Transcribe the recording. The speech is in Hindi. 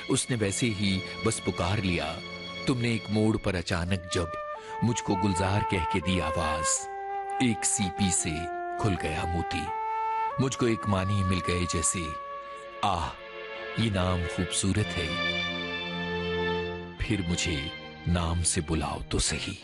उसने वैसे ही बस पुकार लिया। तुमने एक मोड़ पर अचानक जब मुझको गुलजार कह के दी आवाज, एक सीपी से खुल गया मोती। मुझको एक मानी मिल गए जैसे, आह ये नाम खूबसूरत है, फिर मुझे नाम से बुलाओ तो सही।